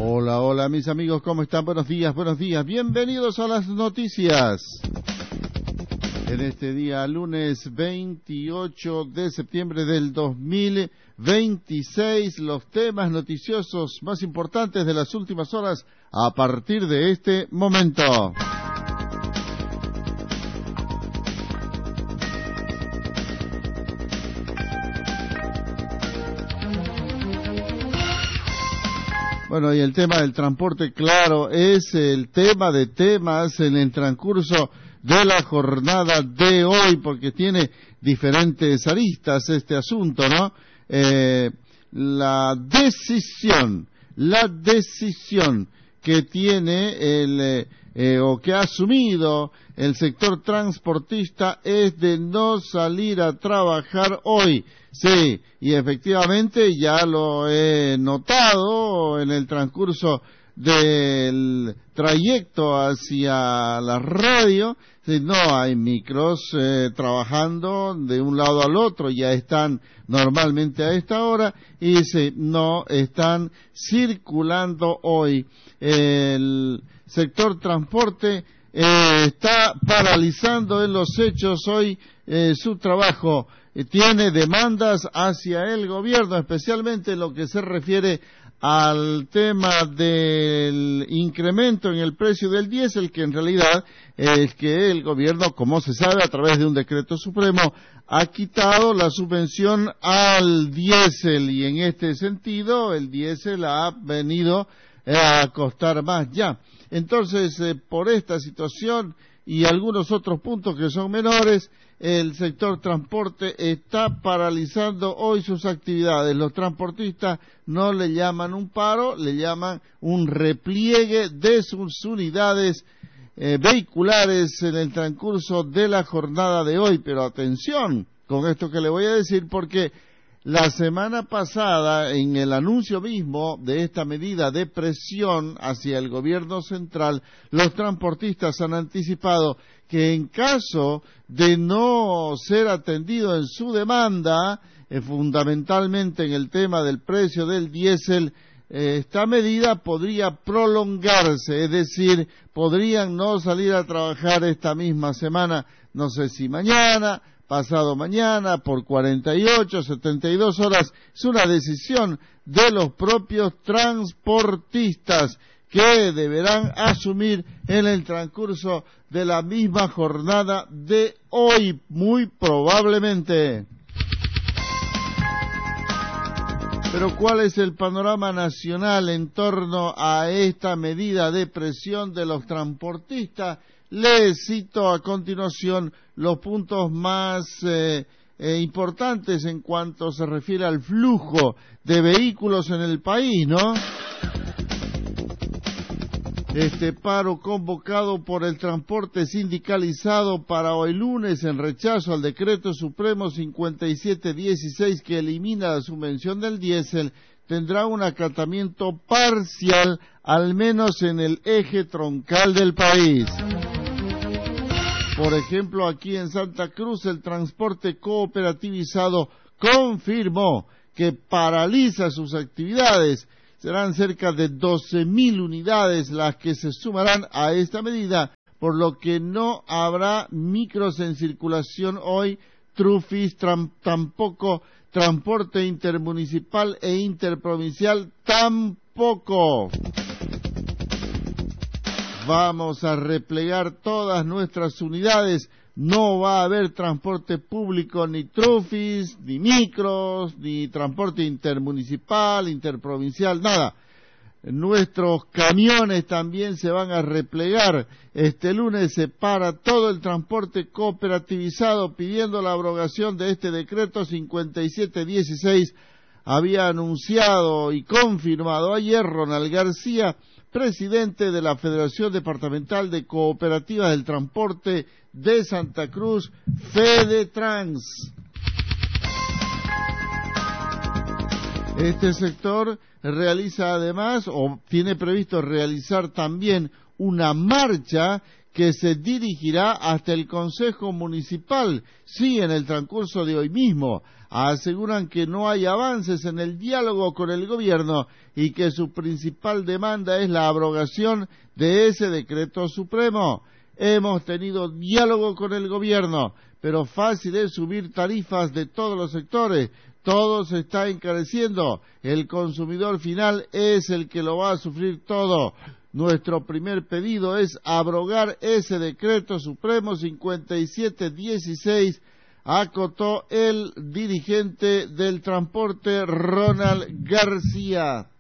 Hola, hola mis amigos, ¿cómo están? Buenos días, bienvenidos a las noticias. En este día, lunes 28 de septiembre del 2026, los temas noticiosos más importantes de las últimas horas a partir de este momento. Bueno, y el tema del transporte, claro, es el tema de temas en el transcurso de la jornada de hoy, porque tiene diferentes aristas este asunto, ¿no? La decisión que tiene o que ha asumido el sector transportista es de no salir a trabajar hoy. Sí, y efectivamente ya lo he notado en el transcurso del trayecto hacia la radio. Sí, no hay micros trabajando de un lado al otro, ya están normalmente a esta hora y no están circulando hoy. El sector transporte está paralizando en los hechos hoy su trabajo. Tiene demandas hacia el gobierno, especialmente en lo que se refiere al tema del incremento en el precio del diésel, que en realidad es que el gobierno, como se sabe, a través de un decreto supremo, ha quitado la subvención al diésel, y en este sentido el diésel ha venido a costar más ya. Entonces, por esta situación y algunos otros puntos que son menores, el sector transporte está paralizando hoy sus actividades. Los transportistas no le llaman un paro, le llaman un repliegue de sus unidades vehiculares en el transcurso de la jornada de hoy. Pero atención con esto que le voy a decir, porque la semana pasada, en el anuncio mismo de esta medida de presión hacia el gobierno central, los transportistas han anticipado que en caso de no ser atendido en su demanda, fundamentalmente en el tema del precio del diésel, esta medida podría prolongarse, es decir, podrían no salir a trabajar esta misma semana, no sé si mañana, pasado mañana, por 48, 72 horas. Es una decisión de los propios transportistas que deberán asumir en el transcurso de la misma jornada de hoy, muy probablemente. Pero ¿cuál es el panorama nacional en torno a esta medida de presión de los transportistas? Les cito a continuación los puntos más importantes en cuanto se refiere al flujo de vehículos en el país, ¿no? Este paro convocado por el transporte sindicalizado para hoy lunes en rechazo al decreto supremo 5716 que elimina la subvención del diésel tendrá un acatamiento parcial, al menos en el eje troncal del país. Por ejemplo, aquí en Santa Cruz, el transporte cooperativizado confirmó que paraliza sus actividades. Serán cerca de 12.000 unidades las que se sumarán a esta medida, por lo que no habrá micros en circulación hoy, trufis, tampoco transporte intermunicipal e interprovincial, tampoco. Vamos a replegar todas nuestras unidades, no va a haber transporte público, ni trufis, ni micros, ni transporte intermunicipal, interprovincial, nada. Nuestros camiones también se van a replegar. Este lunes se para todo el transporte cooperativizado pidiendo la abrogación de este decreto 5716. Había anunciado y confirmado ayer Ronald García, presidente de la Federación Departamental de Cooperativas del Transporte de Santa Cruz, FEDETRANS. Este sector realiza además, o tiene previsto realizar también, una marcha que se dirigirá hasta el Consejo Municipal, sí, en el transcurso de hoy mismo. Aseguran que no hay avances en el diálogo con el gobierno y que su principal demanda es la abrogación de ese decreto supremo. Hemos tenido diálogo con el gobierno, pero fácil es subir tarifas de todos los sectores. Todo se está encareciendo. El consumidor final es el que lo va a sufrir todo. Nuestro primer pedido es abrogar ese decreto supremo 5716, acotó el dirigente del transporte Ronald García.